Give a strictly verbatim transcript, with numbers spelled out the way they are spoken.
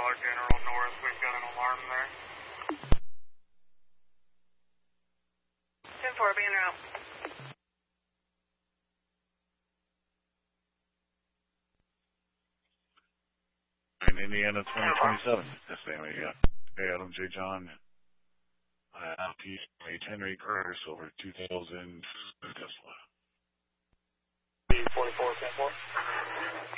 Dollar General North. We've got an alarm there. ten four, being route. In Indiana twenty twenty-seven, yes, ma'am. Yeah. Hey, Adam J. John. Uh, H. Henry Carter Silver, two thousand Tesla. forty-four, ten four.